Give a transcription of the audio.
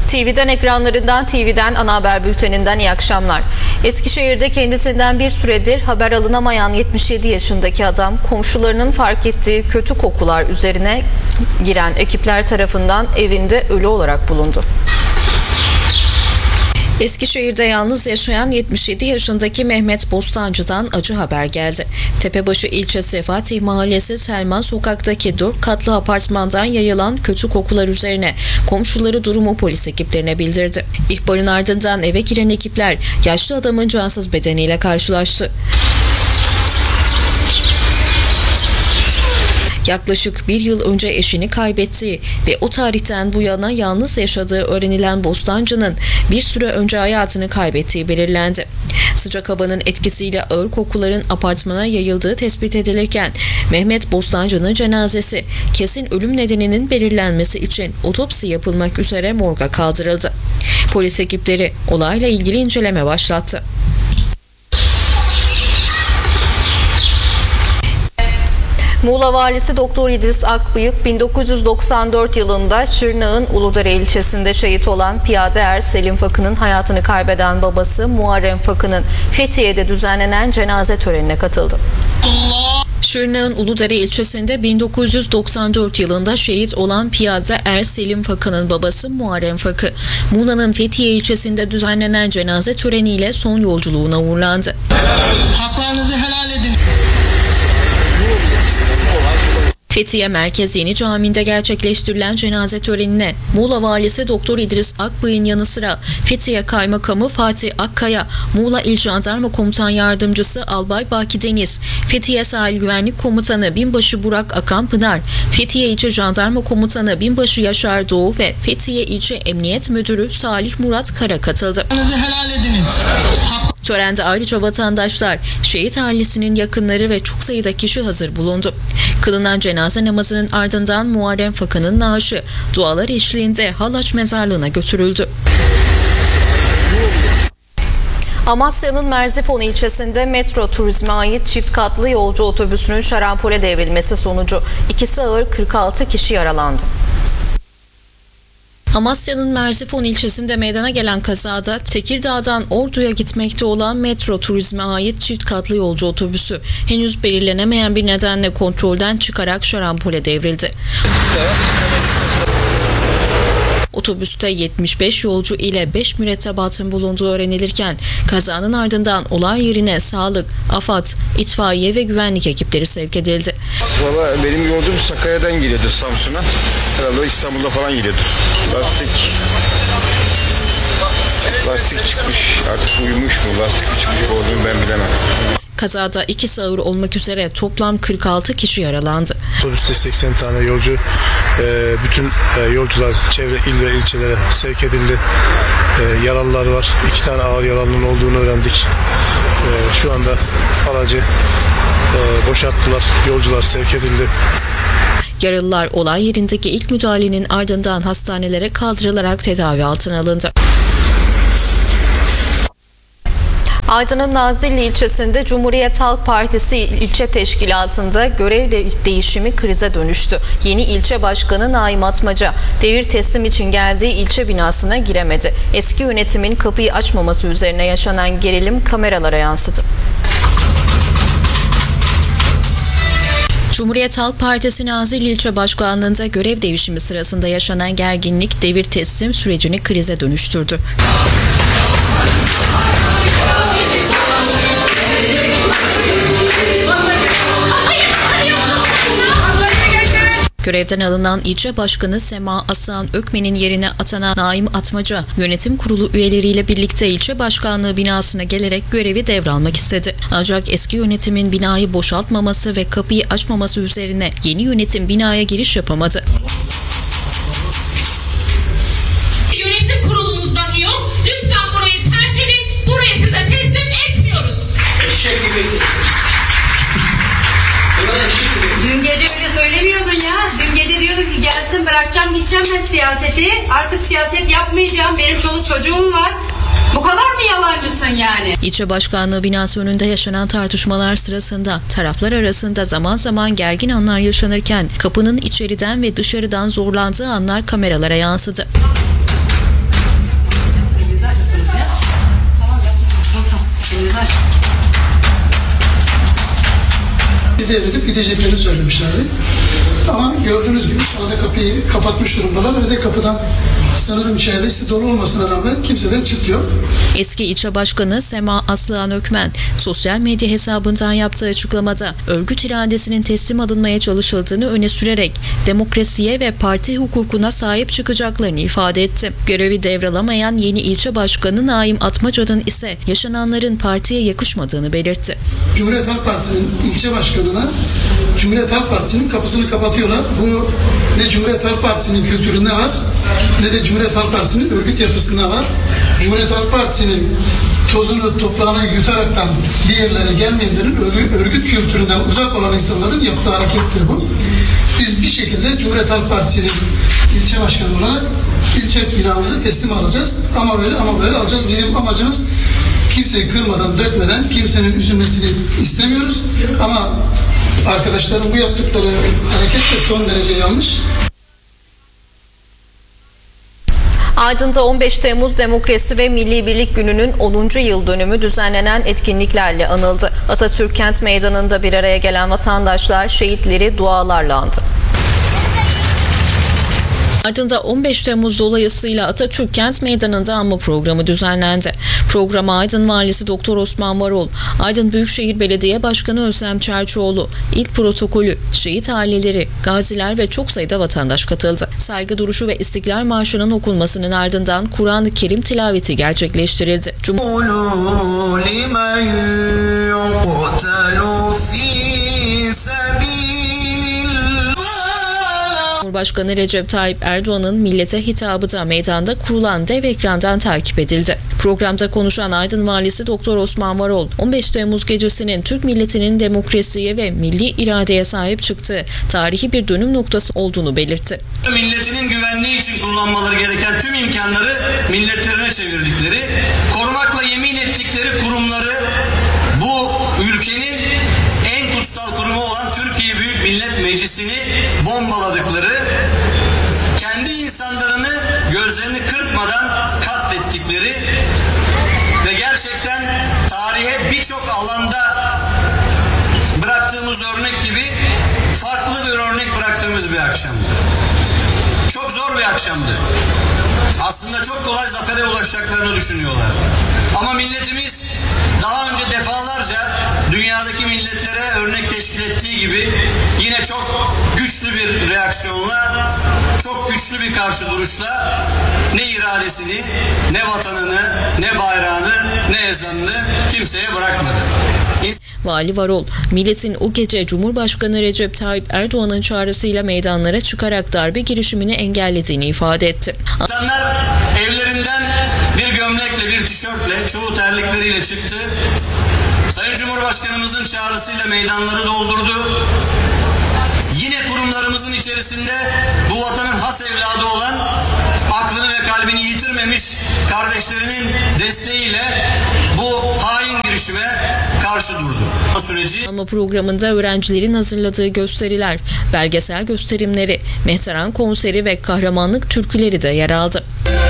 TV'den ekranlarından, TV'den ana haber bülteninden iyi akşamlar. Eskişehir'de kendisinden bir süredir haber alınamayan 77 yaşındaki adam, komşularının fark ettiği kötü kokular üzerine giren ekipler tarafından evinde ölü olarak bulundu. Eskişehir'de yalnız yaşayan 77 yaşındaki Mehmet Bostancı'dan acı haber geldi. Tepebaşı ilçesi Fatih Mahallesi Selman Sokak'taki 4 katlı apartmandan yayılan kötü kokular üzerine komşuları durumu polis ekiplerine bildirdi. İhbarın ardından eve giren ekipler yaşlı adamın cansız bedeniyle karşılaştı. Yaklaşık bir yıl önce eşini kaybettiği ve o tarihten bu yana yalnız yaşadığı öğrenilen Bostancı'nın bir süre önce hayatını kaybettiği belirlendi. Sıcak havanın etkisiyle ağır kokuların apartmana yayıldığı tespit edilirken Mehmet Bostancı'nın cenazesi kesin ölüm nedeninin belirlenmesi için otopsi yapılmak üzere morga kaldırıldı. Polis ekipleri olayla ilgili inceleme başlattı. Muğla Valisi Doktor İdris Akbıyık, 1994 yılında Çırnak'ın Uludere ilçesinde şehit olan piyade er Selim Fakı'nın hayatını kaybeden babası Muharrem Fakı'nın Fethiye'de düzenlenen cenaze törenine katıldı. Çırnak'ın Uludere ilçesinde 1994 yılında şehit olan piyade er Selim Fakı'nın babası Muharrem Fakı, Muğla'nın Fethiye ilçesinde düzenlenen cenaze töreniyle son yolculuğuna uğurlandı. Haklarınızı helal edin. Fethiye Merkez Yeni Camii'nde gerçekleştirilen cenaze törenine Muğla Valisi Doktor İdris Akbıyık'ın yanı sıra Fethiye Kaymakamı Fatih Akkaya, Muğla İl Jandarma Komutan Yardımcısı Albay Baki Deniz, Fethiye Sahil Güvenlik Komutanı Binbaşı Burak Akanpınar, Fethiye İlçe Jandarma Komutanı Binbaşı Yaşar Doğu ve Fethiye İlçe Emniyet Müdürü Salih Murat Kara katıldı. Helal ediniz. Törende ayrıca vatandaşlar, şehit ailesinin yakınları ve çok sayıda kişi hazır bulundu. Kılınan cenaze namazının ardından Muharrem Fakı'nın naaşı dualar eşliğinde Halaç Mezarlığı'na götürüldü. Amasya'nın Merzifon ilçesinde metro turizme ait çift katlı yolcu otobüsünün şarampole devrilmesi sonucu ikisi ağır 46 kişi yaralandı. Amasya'nın Merzifon ilçesinde meydana gelen kazada Tekirdağ'dan Ordu'ya gitmekte olan metro turizme ait çift katlı yolcu otobüsü henüz belirlenemeyen bir nedenle kontrolden çıkarak şarampole devrildi. Otobüste 75 yolcu ile 5 mürettebatın bulunduğu öğrenilirken kazanın ardından olay yerine sağlık, AFAD, itfaiye ve güvenlik ekipleri sevk edildi. Valla benim yolcum Sakarya'dan geliyordu Samsun'a. Herhalde İstanbul'da falan geliyordur. Lastik çıkmış. Artık uyumuş mu? Lastik mi çıkmış olduğunu ben bilemem. Kazada 2 ağır olmak üzere toplam 46 kişi yaralandı. Otobüste 80 tane yolcu, bütün yolcular çevre il ve ilçelere sevk edildi. Yaralılar var. 2 tane ağır yaralının olduğunu öğrendik. Şu anda aracı boşalttılar. Yolcular sevk edildi. Yaralılar olay yerindeki ilk müdahalenin ardından hastanelere kaldırılarak tedavi altına alındı. Aydın'ın Nazilli ilçesinde Cumhuriyet Halk Partisi ilçe teşkilatında görev değişimi krize dönüştü. Yeni ilçe başkanı Naim Atmaca devir teslim için geldiği ilçe binasına giremedi. Eski yönetimin kapıyı açmaması üzerine yaşanan gerilim kameralara yansıdı. Cumhuriyet Halk Partisi Nazilli İlçe Başkanlığı'nda görev değişimi sırasında yaşanan gerginlik devir teslim sürecini krize dönüştürdü. Görevden alınan ilçe başkanı Sema Aslan Ökmen'in yerine atanan Naim Atmaca, yönetim kurulu üyeleriyle birlikte ilçe başkanlığı binasına gelerek görevi devralmak istedi. Ancak eski yönetimin binayı boşaltmaması ve kapıyı açmaması üzerine yeni yönetim binaya giriş yapamadı. Yönetim kurulunuz dahi yok. Lütfen burayı terk edin. Burayı size teslim etmiyoruz. Dün gece öyle söylemiyordun ya. Dün gece diyordun ki gelsin bırakacağım gideceğim ben siyaseti. Artık siyaset yapmayacağım. Benim çoluk çocuğum var. Bu kadar mı yalancısın yani? İlçe başkanlığı binası önünde yaşanan tartışmalar sırasında taraflar arasında zaman zaman gergin anlar yaşanırken kapının içeriden ve dışarıdan zorlandığı anlar kameralara yansıdı. Aç. Devredip gideceklerini söylemişlerdi. Ama gördüğünüz gibi şu anda kapıyı kapatmış durumdalar ve de kapıdan sanırım içerisi dolu olmasına rağmen kimseden çıt yok. Eski ilçe başkanı Sema Aslıhan Ökmen sosyal medya hesabından yaptığı açıklamada örgüt iradesinin teslim alınmaya çalışıldığını öne sürerek demokrasiye ve parti hukukuna sahip çıkacaklarını ifade etti. Görevi devralamayan yeni ilçe başkanı Naim Atmaca'nın ise yaşananların partiye yakışmadığını belirtti. Cumhuriyet Halk Partisi'nin ilçe başkanına Cumhuriyet Halk Partisi'nin kapısını kapatıyorlar. Bu ne Cumhuriyet Halk Partisi'nin kültüründe var ne de Cumhuriyet Halk Partisi'nin örgüt yapısında var. Cumhuriyet Halk Partisi'nin tozunu toprağına yutaraktan bir yerlere gelmeyenlerin örgüt kültüründen uzak olan insanların yaptığı harekettir bu. Biz bir şekilde Cumhuriyet Halk Partisi'nin ilçe başkanı olarak ilçe binamızı teslim alacağız. Ama böyle alacağız. Bizim amacımız kimseyi kırmadan, dökmeden kimsenin üzülmesini istemiyoruz. Ama arkadaşların bu yaptıkları hareket de son derece yanlış. Aydın'da 15 Temmuz Demokrasi ve Milli Birlik Günü'nün 10. yıl dönümü düzenlenen etkinliklerle anıldı. Atatürk Kent Meydanı'nda bir araya gelen vatandaşlar şehitleri dualarla andı. Aydın'da 15 Temmuz dolayısıyla Atatürk Kent Meydanı'nda anma programı düzenlendi. Programa Aydın Valisi Doktor Osman Varol, Aydın Büyükşehir Belediye Başkanı Özlem Çerçioğlu, ilk protokolü, şehit aileleri, gaziler ve çok sayıda vatandaş katıldı. Saygı duruşu ve İstiklal Marşı'nın okunmasının ardından Kur'an-ı Kerim tilaveti gerçekleştirildi. Cumhurbaşkanı Recep Tayyip Erdoğan'ın millete hitabı da meydanda kurulan dev ekrandan takip edildi. Programda konuşan Aydın Valisi Doktor Osman Varol, 15 Temmuz gecesinin Türk milletinin demokrasiye ve milli iradeye sahip çıktığı tarihi bir dönüm noktası olduğunu belirtti. Milletinin güvenliği için kullanmaları gereken tüm imkanları milletlerine çevirdikleri, korumakla yemin ettikleri kurumları bu ülkenin en kutsal kurumu olan Türkiye Büyük Millet Meclisi'ni bombaladıkları, kendi insanlarını gözlerini kırpmadan katlettikleri ve gerçekten tarihe birçok alanda bıraktığımız örnek gibi farklı bir örnek bıraktığımız bir akşamdı. Çok zor bir akşamdı. Aslında çok kolay zafere ulaşacaklarını düşünüyorlar. Ama milletimiz daha önce defalarca dünyadaki milletlere örnek teşkil ettiği gibi yine çok güçlü bir reaksiyonla, çok güçlü bir karşı duruşla ne iradesini, ne vatanını, ne bayrağını, ne ezanını kimseye bırakmadı. Vali Varol, milletin o gece Cumhurbaşkanı Recep Tayyip Erdoğan'ın çağrısıyla meydanlara çıkarak darbe girişimini engellediğini ifade etti. İnsanlar evlerinden bir gömlekle, bir tişörtle, çoğu terlikleriyle çıktı. Sayın Cumhurbaşkanımızın çağrısıyla meydanları doldurdu. Yine kurumlarımızın içerisinde bu vatanın has evladı olan, aklını ve kalbini yitirmemiş kardeşlerinin desteğiyle bu hain girişime karşı durdu. O süreci Anma programında öğrencilerin hazırladığı gösteriler, belgesel gösterimleri, Mehteran konseri ve kahramanlık türküleri de yer aldı.